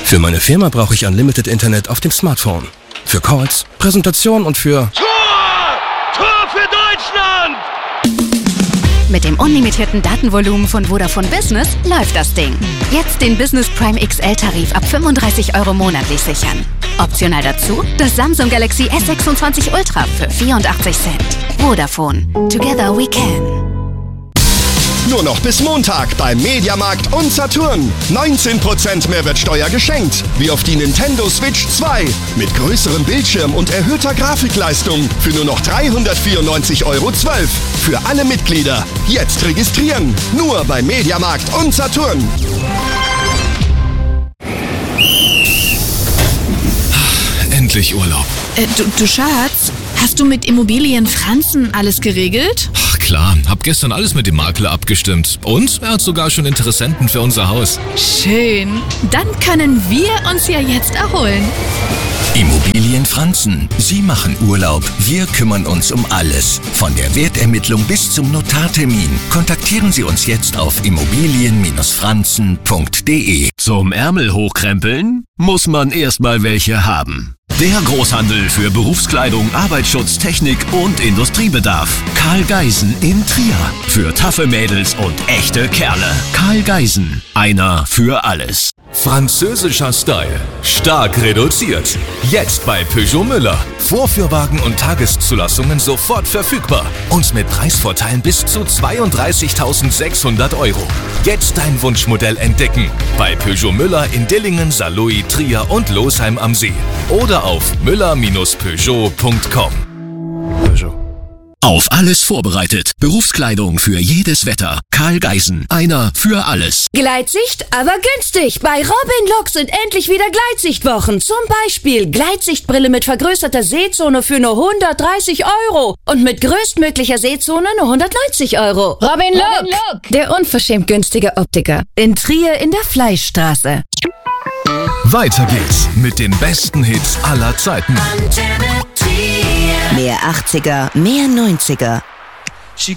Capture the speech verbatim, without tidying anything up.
Für meine Firma brauche ich Unlimited Internet auf dem Smartphone. Für Calls, Präsentation und für... Tor! Tor für Deutschland! Mit dem unlimitierten Datenvolumen von Vodafone Business läuft das Ding. Jetzt den Business Prime X L-Tarif ab fünfunddreißig Euro monatlich sichern. Optional dazu das Samsung Galaxy S sechsundzwanzig Ultra für vierundachtzig Cent. Vodafone. Together we can. Nur noch bis Montag beim Mediamarkt und Saturn. neunzehn Prozent Mehrwertsteuer geschenkt. Wie auf die Nintendo Switch zwei. Mit größerem Bildschirm und erhöhter Grafikleistung. Für nur noch dreihundertvierundneunzig Euro zwölf. Für alle Mitglieder. Jetzt registrieren. Nur beim Mediamarkt und Saturn. Endlich Urlaub. Äh, du, du Schatz, hast du mit Immobilien Franzen alles geregelt? Ach klar, hab gestern alles mit dem Makler abgestimmt. Und er hat sogar schon Interessenten für unser Haus. Schön. Dann können wir uns ja jetzt erholen. Immobilien Franzen. Sie machen Urlaub. Wir kümmern uns um alles. Von der Wertermittlung bis zum Notartermin. Kontaktieren Sie uns jetzt auf immobilien franzen punkt de. Zum Ärmel hochkrempeln muss man erstmal welche haben. Der Großhandel für Berufskleidung, Arbeitsschutz, Technik und Industriebedarf. Karl Geisen in Trier. Für taffe Mädels und echte Kerle. Karl Geisen. Einer für alles. Französischer Style. Stark reduziert. Jetzt bei Peugeot Müller. Vorführwagen und Tageszulassungen sofort verfügbar. Und mit Preisvorteilen bis zu zweiunddreißigtausendsechshundert Euro. Jetzt dein Wunschmodell entdecken. Bei Peugeot Müller in Dillingen, Saarlouis, Trier und Losheim am See. Oder auf müller Bindestrich peugeot punkt com. Peugeot. Auf alles vorbereitet. Berufskleidung für jedes Wetter. Karl Geisen. Einer für alles. Gleitsicht, aber günstig. Bei Robin Look sind endlich wieder Gleitsichtwochen. Zum Beispiel Gleitsichtbrille mit vergrößerter Sehzone für nur hundertdreißig Euro. Und mit größtmöglicher Sehzone nur hundertneunzig Euro. Robin Look. Robin Look. Der unverschämt günstige Optiker. In Trier in der Fleischstraße. Weiter geht's mit den besten Hits aller Zeiten. Mehr achtziger, mehr neunziger.